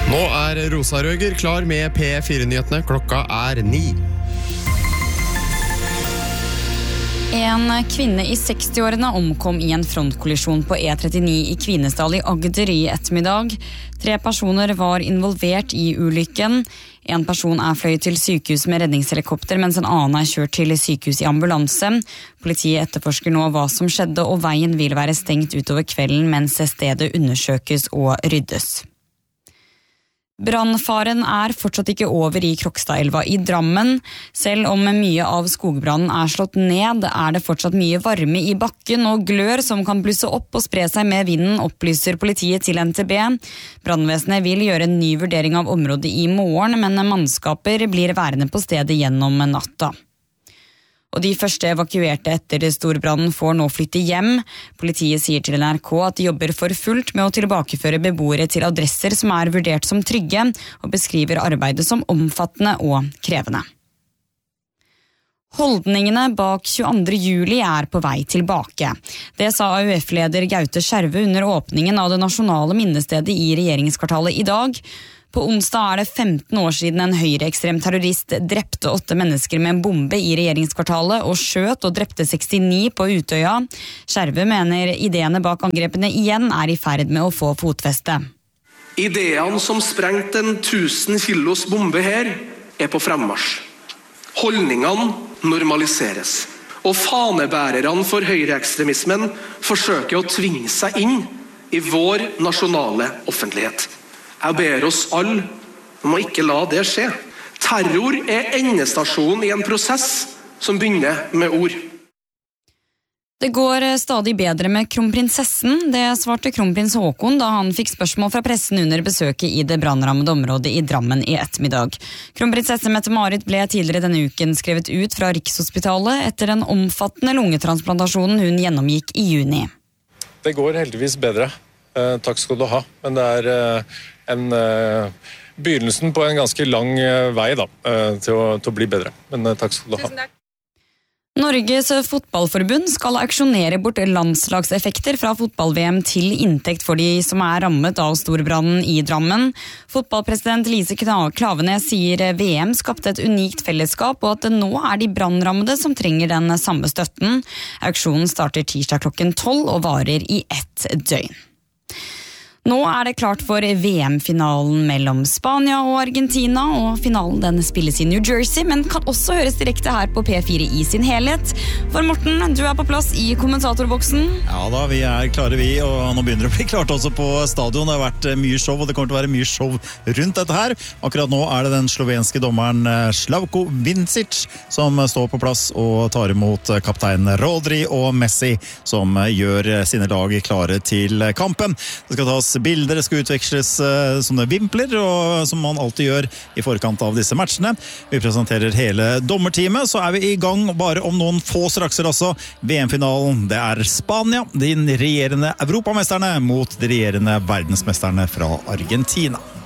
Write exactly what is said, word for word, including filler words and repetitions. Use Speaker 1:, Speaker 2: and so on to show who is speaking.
Speaker 1: Nå er Rosa Røger klar med P fire-nyhetene. Klokka er ni.
Speaker 2: En kvinne i sekstiårene omkom i en frontkollisjon på E trettini i Kvinesdal i Agder i ettermiddag. Tre personer var involvert i ulykken. En person er fløyet til sykehus med redningshelikopter, mens en annen er kjørt til sykehus i ambulanse. Politiet etterforsker nå hva som skjedde, og veien vil være stengt utover kvelden mens stedet undersøkes og ryddes. Brannfaren er fortsatt ikke over i Krokstadelva i Drammen. Selv om mye av skogbrannen er slått ned, er det fortsatt mye varme i bakken og glør som kan blusse opp og spre seg med vinden, opplyser politiet til N T B. Brannvesenet vil gjøre en ny vurdering av området i morgen, men mannskaper blir værende på stedet gjennom natta. Og de første evakuerte etter storbrannen får nå flytte hjem. Politiet sier til N R K at de jobber for fullt med å tilbakeføre beboere til adresser som er vurdert som trygge, og beskriver arbeidet som omfattende og krevende. Holdningene bak tjueandre juli er på vei tilbake. Det sa A U F-leder Gaute Skjerve under åpningen av det nasjonale minnestedet i regjeringskvartalet i dag. På onsdag er det femten år siden en høyreekstrem terrorist drepte åtte mennesker med en bombe i regjeringskvartalet og skjøt og drepte sekstini på Utøya. Skjerve mener ideene bak angrepene igjen er i ferd med å få fotfeste.
Speaker 3: Ideene som sprengte en tusen kilos bombe her er på fremmarsj. Holdningene normaliseres. Og fanebærerne for høyreekstremismen forsøker å tvinge seg inn i vår nasjonale offentlighet. Jeg ber oss alle om å ikke la det skje. Terror er endestasjonen i en prosess som begynner med ord.
Speaker 2: Det går stadig bedre med kronprinsessen. Det svarte kronprins Håkon da han fikk spørsmål fra pressen under besøket i det brannrammede området i Drammen i ettermiddag. Kronprinsesse Mette-Marit ble tidligere denne uken skrevet ut fra Rikshospitalet etter den omfattende lungetransplantasjonen hun gjennomgikk i juni.
Speaker 4: Det går heldigvis bedre. Eh, takk skal du ha. Men det er eh, en uh, begynnelsen på en ganske lang uh, vei da, uh, til, å, til å bli bedre. Men uh, takk skal du ha.
Speaker 2: Norges fotballforbund skal auksjonere bort landslagseffekter fra fotball-V M til inntekt for de som er rammet av storbrannen i Drammen. Fotballpresident Lise Klavenes sier V M skapte et unikt fellesskap, og at det nå er de brannrammede som trenger den samme støtten. Auksjonen starter tirsdag klokken tolv og varer i ett døgn. Nå er det klart for V M-finalen mellom Spania og Argentina, og finalen den spilles i New Jersey, men kan også høres direkte her på P fire i sin helhet. For Morten, du er på plass i kommentatorboksen.
Speaker 5: Ja da, vi er klare vi, og nå begynner det å bli klart også på stadion. Det har vært mye show, og det kommer til å være mye show rundt dette her. Akkurat nå er det den slovenske dommeren Slavko Vincic som står på plass og tar imot kaptein Rodri og Messi, som gjør sine lag klare til kampen. Det skal tas bilder, det skal utveksles uh, sånne vimpler, og som man alltid gjør i forkant av disse matchene. Vi presenterer hele dommerteamet, så er vi i gang bare om noen få strakser altså. V M-finalen, det er Spania, de regjerende europamesterne mot de regjerende verdensmesterne fra Argentina.